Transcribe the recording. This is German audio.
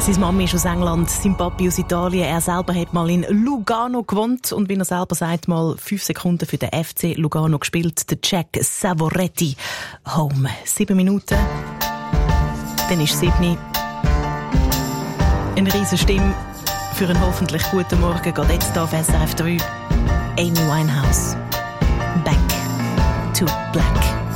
Seine Mami ist aus England, sein Papi aus Italien. Er selber hat mal in Lugano gewohnt und, wie er selber sagt, mal 5 Sekunden für den FC Lugano gespielt. Der Jack Savoretti. Home. 7 Minuten. Dann ist 7. Eine riesen Stimme für einen hoffentlich guten Morgen geht jetzt hier auf SRF 3. Amy Winehouse. Back to Black.